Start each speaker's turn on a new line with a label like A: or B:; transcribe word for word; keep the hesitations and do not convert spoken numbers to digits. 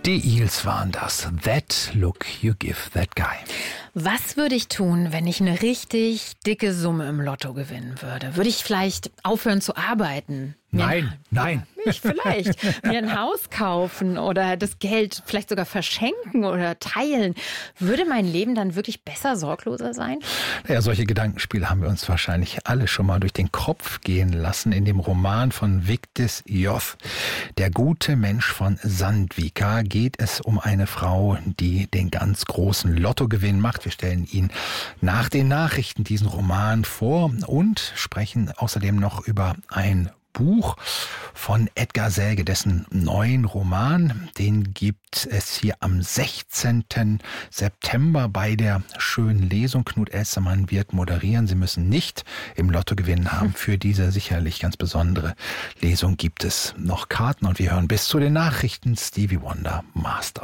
A: Die Eels waren das. That look you give that guy.
B: Was würde ich tun, wenn ich eine richtig dicke Summe im Lotto gewinnen würde? Würde ich vielleicht aufhören zu arbeiten?
A: Nein, nein.
B: Nicht vielleicht. Mir ein Haus kaufen oder das Geld vielleicht sogar verschenken oder teilen. Würde mein Leben dann wirklich besser, sorgloser sein?
A: Ja, solche Gedankenspiele haben wir uns wahrscheinlich alle schon mal durch den Kopf gehen lassen. In dem Roman von Vigdis Hjorth, Der gute Mensch von Sandvika, geht es um eine Frau, die den ganz großen Lottogewinn macht. Wir stellen Ihnen nach den Nachrichten diesen Roman vor und sprechen außerdem noch über ein Buch von Edgar Selge, dessen neuen Roman, den gibt es hier am sechzehnten September bei der schönen Lesung. Knut Elstermann wird moderieren. Sie müssen nicht im Lotto gewinnen haben. Für diese sicherlich ganz besondere Lesung gibt es noch Karten und wir hören bis zu den Nachrichten Stevie Wonder, Master